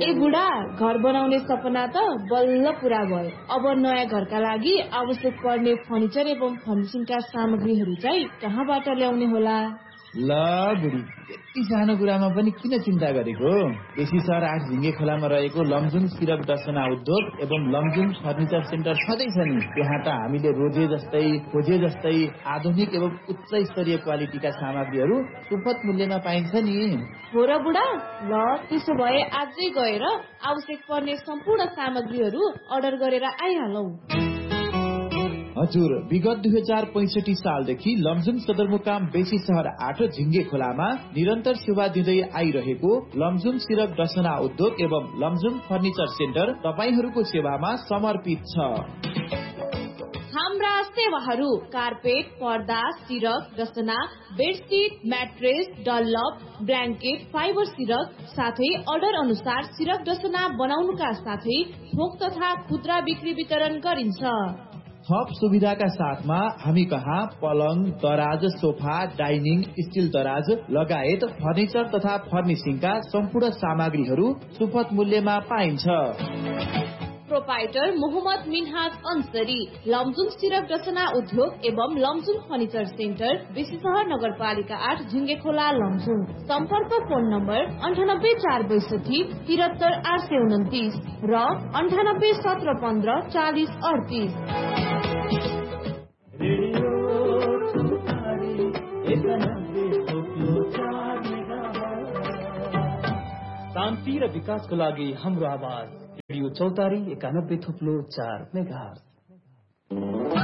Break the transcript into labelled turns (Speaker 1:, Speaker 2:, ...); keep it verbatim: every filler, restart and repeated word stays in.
Speaker 1: ए बुढा, घर बनाउने सपना त बल्ल पूरा भयो। अब नयाँ घरका लागि आवश्यक पर्ने फर्निचर एवं फर्निसिङका सामग्रीहरू चाहिँ कहाँबाट ल्याउने होला?
Speaker 2: ल बुढी, यति सानो कुरामा पनि किन चिन्ता गरेको? बेसी सहर आठ झिङ्गे खोलामा रहेको लमजुङ सिरक डसना उद्योग एवं लमजुङ फर्निचर सेन्टर छँदैछ नि। त्यहाँ त हामीले रोजे जस्तै खोजे जस्तै आधुनिक एवं उच्च स्तरीय क्वालिटीका सामग्रीहरू सुपथ मूल्यमा पाइन्छ नि।
Speaker 1: हो र बुढा, ल त्यसो भए आजै गएर आवश्यक पर्ने सम्पूर्ण सामग्रीहरू अर्डर गरेर आइहालौ।
Speaker 2: हजुर, विगत दुई हजार पैंसठी सालदेखि लमजुङ सदरमुकाम बेसी सहर आठ झिङ्गे खोलामा निरन्तर सेवा दिँदै आइरहेको लमजुङ सिरक डसना उद्योग एवं लमजुङ फर्निचर सेन्टर तपाईहरूको सेवामा समर्पित छ।
Speaker 1: हाम्रा सेवाहरू कार्पेट, पर्दा, सिरक डसना, bedsheet, mattress, Dunlop, blanket, fibre सिरक साथै अर्डर अनुसार सिरक डसना बनाउनुका साथै थोक तथा खुद्रा बिक्री वितरण गरिन्छ।
Speaker 2: थप सुविधाका साथमा हामी कहाँ पलङ, दराज, सोफा, डाइनिङ, स्टिल दराज लगायत फर्निचर तथा फर्निसिङका सम्पूर्ण सामग्रीहरू सुपथ मूल्यमा पाइन्छ।
Speaker 1: प्रोपाइटर मोहम्मद मिनहाज अंसरी, लमजुङ सिरक डसना उद्योग एवं लमजुङ फर्निचर सेन्टर, बेसी सहर नगरपालिका आठ झिङ्गे खोला लमजुङ। सम्पर्क फोन नम्बर अन्ठानब्बे चार बैसठी तिहत्तर आठ सय उन्तिस र अन्ठानब्बे सत्र पन्ध्र चालिस अडतिस।
Speaker 3: शान्ति र विकासको लागि हाम्रो आवाज रेडियो चौतारी एकानब्बे थुप्लो चार मेगाहर्ज।